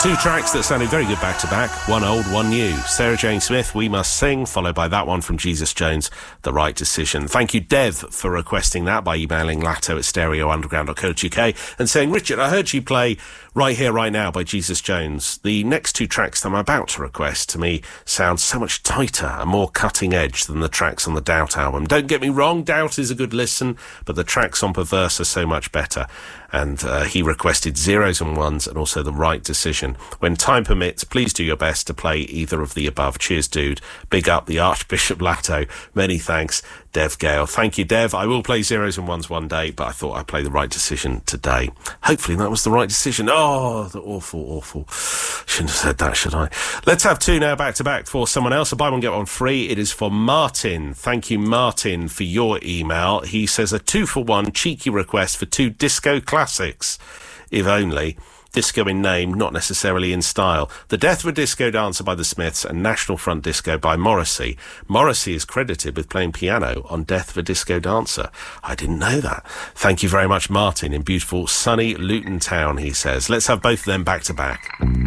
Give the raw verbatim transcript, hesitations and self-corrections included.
Two tracks that sounded very good back-to-back, one old, one new. Sarah Jane Smith, We Must Sing, followed by that one from Jesus Jones, The Right Decision. Thank you, Dev, for requesting that by emailing latto at stereo underground dot co dot uk and saying, Richard, I heard you play Right Here, Right Now by Jesus Jones. The next two tracks that I'm about to request, to me, sound so much tighter and more cutting edge than the tracks on the Doubt album. Don't get me wrong, Doubt is a good listen, but the tracks on Perverse are so much better. And uh, he requested Zeros and Ones and also The Right Decision. When time permits, please do your best to play either of the above. Cheers, dude. Big up the Archbishop Latto. Many thanks, Dev Gale. Thank you, Dev. I will play Zeros and Ones one day, but I thought I'd play The Right Decision today. Hopefully that was the right decision. Oh, the awful, awful. Shouldn't have said that, should I? Let's have two now back to back for someone else. A buy one, get one free. It is for Martin. Thank you, Martin, for your email. He says a two for one cheeky request for two disco classics, if only. Disco in name, not necessarily in style. The Death of a Disco Dancer by the Smiths and National Front Disco by Morrissey. Morrissey is credited with playing piano on Death of a Disco Dancer. I didn't know that. Thank you very much, Martin, in beautiful sunny Luton Town, he says. Let's have both of them back to back.